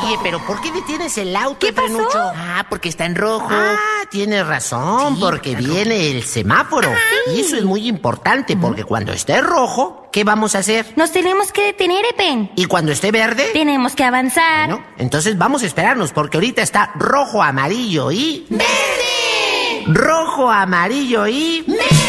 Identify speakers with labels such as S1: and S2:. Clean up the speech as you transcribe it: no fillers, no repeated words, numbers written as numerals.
S1: Oye, pero ¿por qué detienes el auto,
S2: ¿Qué pasó?
S1: Frenucho?
S3: Ah, porque está en rojo.
S1: Ah, tienes razón,
S3: Sí,
S1: porque viene el semáforo. Y eso es muy importante, porque cuando esté rojo, ¿qué vamos a hacer?
S2: Nos tenemos que detener, Epen.
S1: Y cuando esté verde,
S2: Tenemos que avanzar.
S1: bueno, entonces vamos a esperarnos, porque ahorita está rojo, amarillo y...
S2: ¡Verde!
S1: Rojo, amarillo y...
S2: ¡Verde!